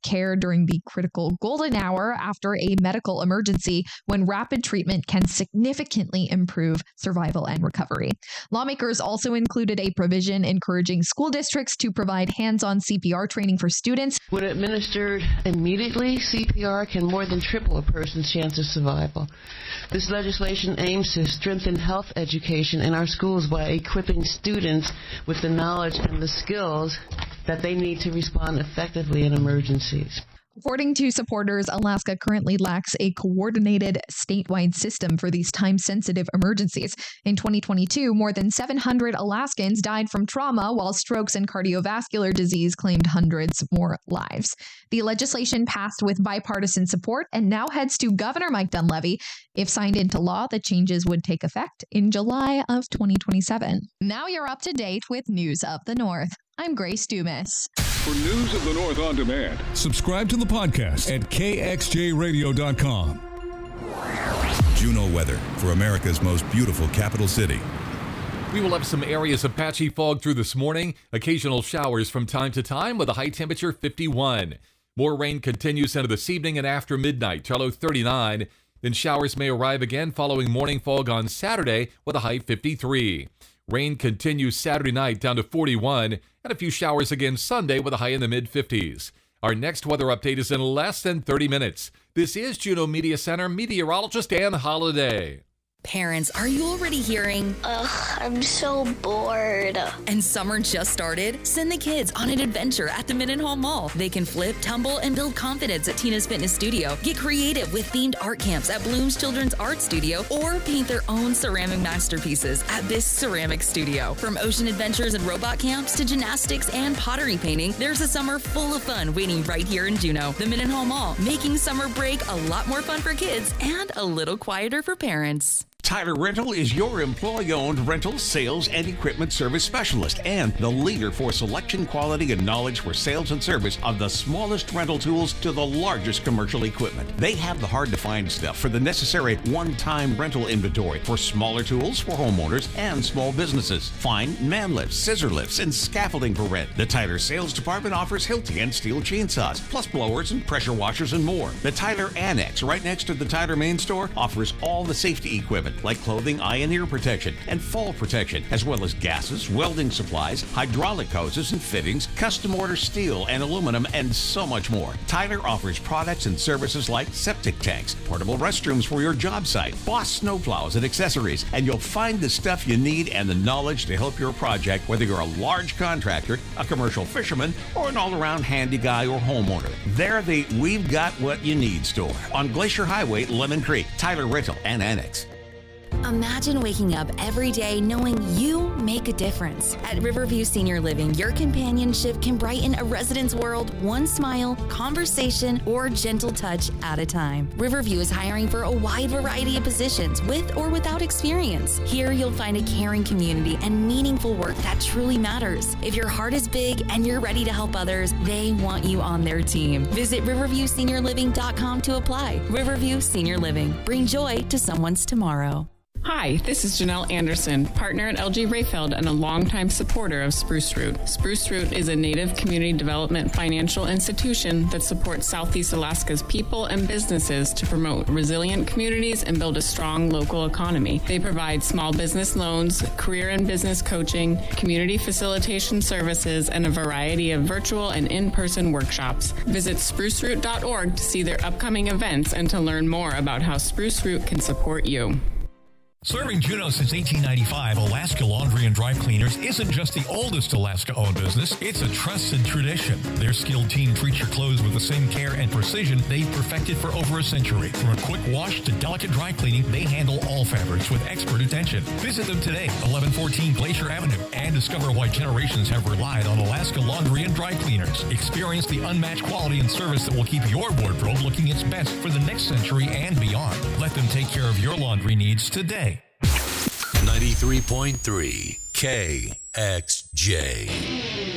care during the critical golden hour after a medical emergency, when rapid treatment can significantly improve survival and recovery. Lawmakers also included a provision encouraging school districts to provide hands-on CPR training for students. When administered immediately, CPR can more than triple a person's chance of survival. This legislation aims to strengthen health education in our schools by equipping students with the knowledge and the skills that they need to respond effectively in emergencies. According to supporters, Alaska currently lacks a coordinated statewide system for these time-sensitive emergencies. In 2022, more than 700 Alaskans died from trauma, while strokes and cardiovascular disease claimed hundreds more lives. The legislation passed with bipartisan support and now heads to Governor Mike Dunleavy. If signed into law, the changes would take effect in July of 2027. Now you're up to date with News of the North. I'm Grace Dumas. For News of the North on demand, subscribe to the podcast at kxjradio.com. Juneau weather for America's most beautiful capital city. We will have some areas of patchy fog through this morning, occasional showers from time to time with a high temperature 51. More rain continues into this evening and after midnight, to low 39. Then showers may arrive again following morning fog on Saturday with a high 53. Rain continues Saturday night down to 41, and a few showers again Sunday with a high in the mid-50s. Our next weather update is in less than 30 minutes. This is Juneau Media Center meteorologist Ann Holiday. Parents, are you already hearing, "Ugh, I'm so bored"? And summer just started? Send the kids on an adventure at the Mendenhall Mall. They can flip, tumble, and build confidence at Tina's Fitness Studio. Get creative with themed art camps at Bloom's Children's Art Studio, or paint their own ceramic masterpieces at Bisque Ceramic Studio. From ocean adventures and robot camps to gymnastics and pottery painting, there's a summer full of fun waiting right here in Juneau. The Mendenhall Mall, making summer break a lot more fun for kids and a little quieter for parents. Tyler Rental is your employee-owned rental, sales, and equipment service specialist and the leader for selection, quality, and knowledge for sales and service of the smallest rental tools to the largest commercial equipment. They have the hard-to-find stuff for the necessary one-time rental inventory for smaller tools for homeowners and small businesses. Find man lifts, scissor lifts, and scaffolding for rent. The Tyler sales department offers Hilti and steel chainsaws, plus blowers and pressure washers and more. The Tyler Annex, right next to the Tyler main store, offers all the safety equipment like clothing, eye and ear protection, and fall protection, as well as gases, welding supplies, hydraulic hoses and fittings, custom order steel and aluminum, and so much more. Tyler offers products and services like septic tanks, portable restrooms for your job site, Boss snowplows and accessories, and you'll find the stuff you need and the knowledge to help your project, whether you're a large contractor, a commercial fisherman, or an all-around handy guy or homeowner. They're the We've Got What You Need store on Glacier Highway, Lemon Creek. Tyler Rental and Annex. Imagine waking up every day knowing you make a difference. At Riverview Senior Living, your companionship can brighten a resident's world one smile, conversation, or gentle touch at a time. Riverview is hiring for a wide variety of positions with or without experience. Here you'll find a caring community and meaningful work that truly matters. If your heart is big and you're ready to help others, they want you on their team. Visit riverviewseniorliving.com to apply. Riverview Senior Living. Bring joy to someone's tomorrow. Hi, this is Janelle Anderson, partner at LG Rayfeld and a longtime supporter of Spruce Root. Spruce Root is a Native community development financial institution that supports Southeast Alaska's people and businesses to promote resilient communities and build a strong local economy. They provide small business loans, career and business coaching, community facilitation services, and a variety of virtual and in-person workshops. Visit spruceroot.org to see their upcoming events and to learn more about how Spruce Root can support you. Serving Juneau since 1895, Alaska Laundry and Dry Cleaners isn't just the oldest Alaska-owned business, it's a trusted tradition. Their skilled team treats your clothes with the same care and precision they've perfected for over a century. From a quick wash to delicate dry cleaning, they handle all fabrics with expert attention. Visit them today, 1114 Glacier Avenue, and discover why generations have relied on Alaska Laundry and Dry Cleaners. Experience the unmatched quality and service that will keep your wardrobe looking its best for the next century and beyond. Let them take care of your laundry needs today. 93.3 KXJ.